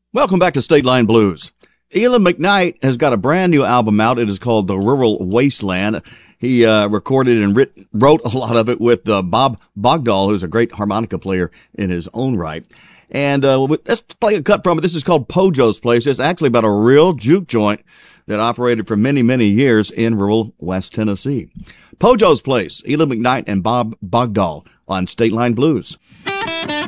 Welcome back to State Line Blues. Elam McKnight has got a brand new album out. It is called The Rural Wasteland. He recorded and wrote a lot of it with Bob Bogdahl, who's a great harmonica player in his own right. And let's play a cut from it. This is called Pojo's Place. It's actually about a real juke joint that operated for many, many years in rural West Tennessee. Pojo's Place, Elam McKnight and Bob Bogdahl on State Line Blues.